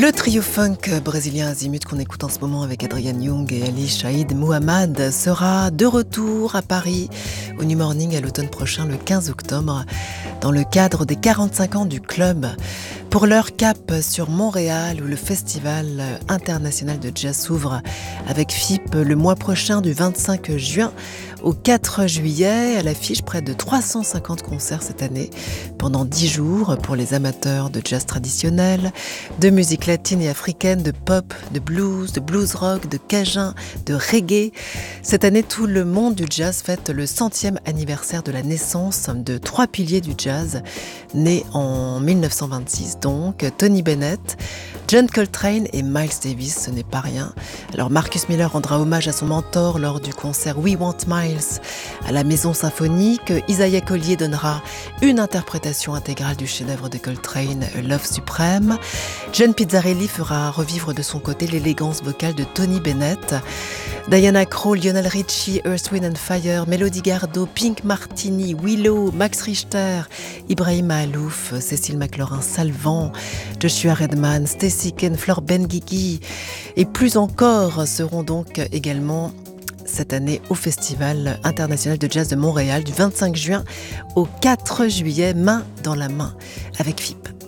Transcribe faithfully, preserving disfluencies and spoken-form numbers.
Le trio funk brésilien Azimut qu'on écoute en ce moment avec Adrian Young et Ali Shaïd Mohamed sera de retour à Paris au New Morning à l'automne prochain, le quinze octobre, dans le cadre des quarante-cinq ans du club. Pour leur cap sur Montréal où le Festival international de jazz s'ouvre avec F I P le mois prochain du vingt-cinq juin au quatre juillet. À l'affiche, près de trois cent cinquante concerts cette année pendant dix jours pour les amateurs de jazz traditionnel, de musique latine et africaine, de pop, de blues, de blues rock, de cajun, de reggae. Cette année, tout le monde du jazz fête le centième anniversaire de la naissance de trois piliers du jazz nés en mille neuf cent vingt-six. Donc Tony Bennett, John Coltrane et Miles Davis, ce n'est pas rien. Alors Marcus Miller rendra hommage à son mentor lors du concert We Want Miles à la Maison Symphonique. Isaiah Collier donnera une interprétation intégrale du chef-d'œuvre de Coltrane, Love Supreme. John Pizzarelli fera revivre de son côté l'élégance vocale de Tony Bennett. Diana Krall, Lionel Richie, Earth, Wind and Fire, Melody Gardot, Pink Martini, Willow, Max Richter, Ibrahim Alouf, Cécile McLaurin-Salvant, Joshua Redman, Stacey Ken, Flore Benguigui et plus encore seront donc également cette année au Festival international de jazz de Montréal du vingt-cinq juin au quatre juillet, main dans la main avec F I P.